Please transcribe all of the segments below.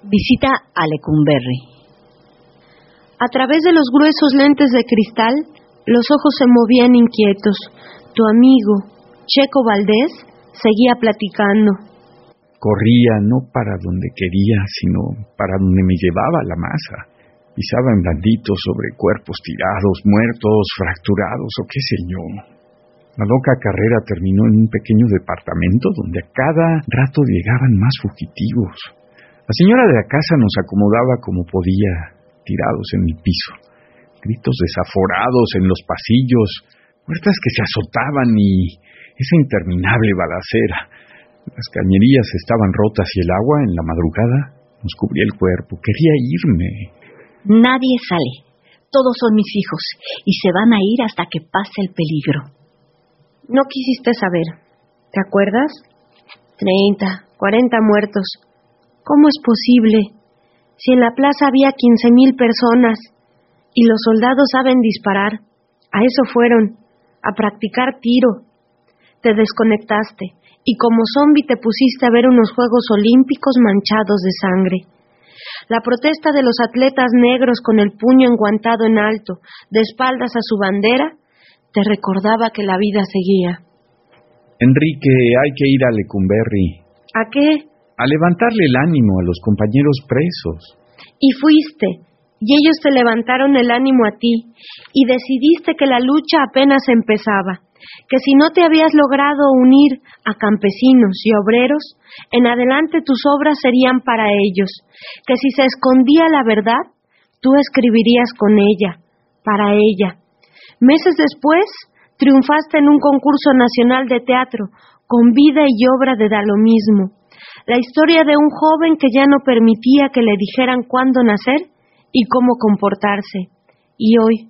Visita a Lecumberri. A través de los gruesos lentes de cristal, los ojos se movían inquietos. Tu amigo, Checo Valdés, seguía platicando. Corría no para donde quería, sino para donde me llevaba la masa. Pisaba en blanditos sobre cuerpos tirados, muertos, fracturados o qué sé yo. La loca carrera terminó en un pequeño departamento donde a cada rato llegaban más fugitivos. La señora de la casa nos acomodaba como podía, tirados en el piso. Gritos desaforados en los pasillos, puertas que se azotaban y esa interminable balacera. Las cañerías estaban rotas y el agua en la madrugada nos cubría el cuerpo. Quería irme. Nadie sale. Todos son mis hijos y se van a ir hasta que pase el peligro. No quisiste saber. ¿Te acuerdas? 30, 40 muertos. ¿Cómo es posible? Si en la plaza había 15,000 personas y los soldados saben disparar. A eso fueron, a practicar tiro. Te desconectaste y como zombi te pusiste a ver unos Juegos Olímpicos manchados de sangre. La protesta de los atletas negros con el puño enguantado en alto, de espaldas a su bandera, te recordaba que la vida seguía. Enrique, hay que ir a Lecumberri. ¿A qué? A levantarle el ánimo a los compañeros presos. Y fuiste, y ellos te levantaron el ánimo a ti, y decidiste que la lucha apenas empezaba, que si no te habías logrado unir a campesinos y obreros, en adelante tus obras serían para ellos, que si se escondía la verdad, tú escribirías con ella, para ella. Meses después, triunfaste en un concurso nacional de teatro, con vida y obra de Da lo mismo. La historia de un joven que ya no permitía que le dijeran cuándo nacer y cómo comportarse. Y hoy,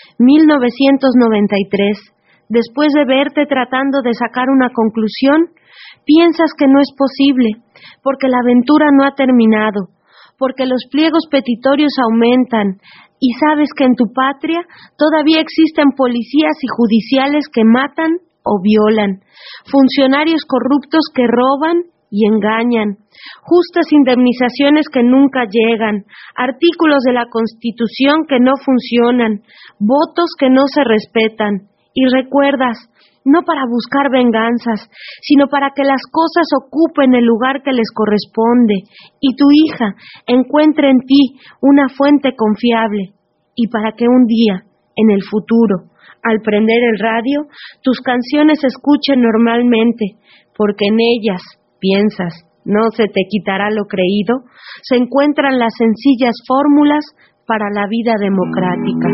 1993, después de verte tratando de sacar una conclusión, piensas que no es posible, porque la aventura no ha terminado, porque los pliegos petitorios aumentan, y sabes que en tu patria todavía existen policías y judiciales que matan o violan, funcionarios corruptos que roban y engañan, justas indemnizaciones que nunca llegan, artículos de la Constitución que no funcionan, votos que no se respetan. Y recuerdas, no para buscar venganzas, sino para que las cosas ocupen el lugar que les corresponde y tu hija encuentre en ti una fuente confiable, y para que un día, en el futuro, al prender el radio, tus canciones se escuchen normalmente, porque en ellas, piensas, no se te quitará lo creído, se encuentran las sencillas fórmulas para la vida democrática.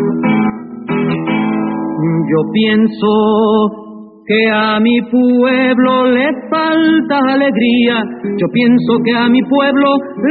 Yo pienso que a mi pueblo le falta alegría, yo pienso que a mi pueblo